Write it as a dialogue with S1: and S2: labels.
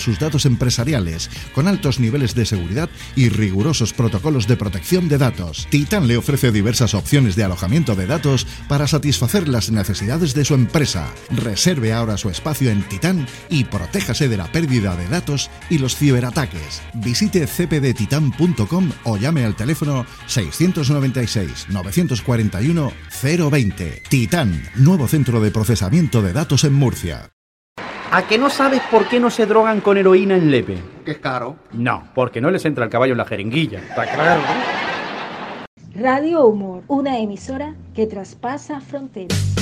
S1: sus datos empresariales, con altos niveles de seguridad y rigurosos protocolos de protección de datos. Titan le ofrece diversas opciones de alojamiento de datos para satisfacer las necesidades de su empresa. Reserve ahora su espacio en Titan y protéjase de la pérdida de datos y los ciberataques. Visite cpdtitan.com o llame al teléfono 696 941 020. Titan, nuevo centro de procesamiento de datos en Murcia.
S2: ¿A que no sabes por qué no se drogan con heroína en Lepe?
S3: Que es caro.
S2: No, porque no les entra el caballo en la jeringuilla. Está claro, ¿no?
S4: Radio Humor, una emisora que traspasa fronteras.